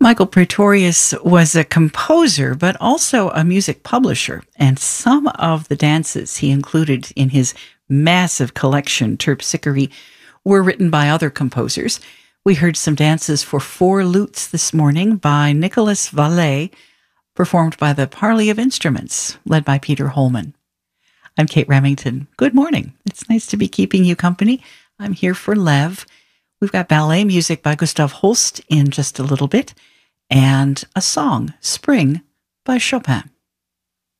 Michael Pretorius was a composer, but also a music publisher, and some of the dances he included in his massive collection, Terpsichore, were written by other composers. We heard some dances for four lutes this morning by Nicholas Vallet, performed by the Parley of Instruments, led by Peter Holman. I'm Kate Remington. Good morning. It's nice to be keeping you company. I'm here for Lev. We've got ballet music by Gustav Holst in just a little bit, and a song, Spring, by Chopin.